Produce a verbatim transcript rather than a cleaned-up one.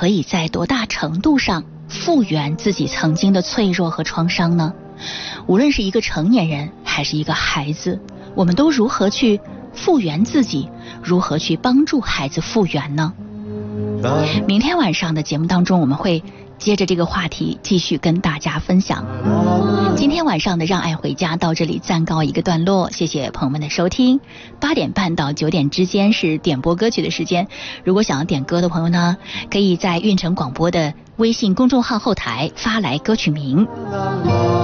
可以在多大程度上复原自己曾经的脆弱和创伤呢？无论是一个成年人还是一个孩子，我们都如何去复原自己，如何去帮助孩子复原呢？明天晚上的节目当中，我们会接着这个话题继续跟大家分享。今天晚上的让爱回家到这里暂告一个段落，谢谢朋友们的收听。八点半到九点之间是点播歌曲的时间，如果想要点歌的朋友呢，可以在运城广播的微信公众号后台发来歌曲名。